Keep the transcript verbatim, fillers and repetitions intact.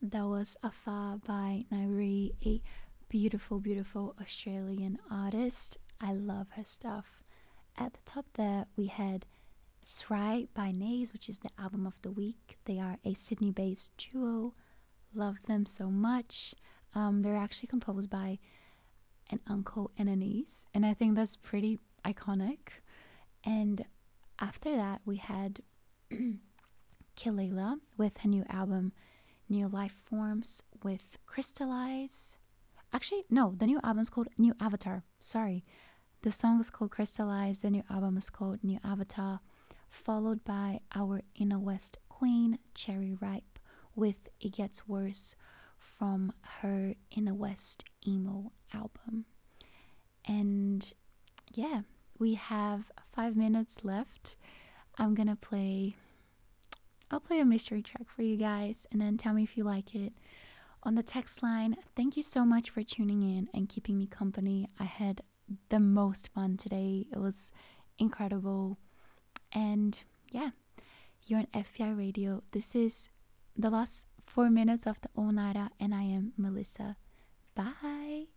That was Afa by Nairi, a beautiful, beautiful Australian artist. I love her stuff. At the top there, we had Sry by Naze, which is the album of the week. They are a Sydney based duo. Love them so much. Um, they're actually composed by an uncle and a niece, and I think that's pretty iconic. And after that, we had Kilela with her new album New Life Forms with Crystallize. Actually, no, the new album is called New Avatar. Sorry. The song is called Crystallize, the new album is called New Avatar, followed by our Inner West queen, Cherry Ripe, with It Gets Worse from her Inner West emo album. And yeah, we have five minutes left. I'm gonna play I'll play a mystery track for you guys and then tell me if you like it. On the text line, thank you so much for tuning in and keeping me company. I had the most fun today. It was incredible. And yeah, you're on F B I Radio. This is the last four minutes of the all nighter, and I am Melissa. Bye.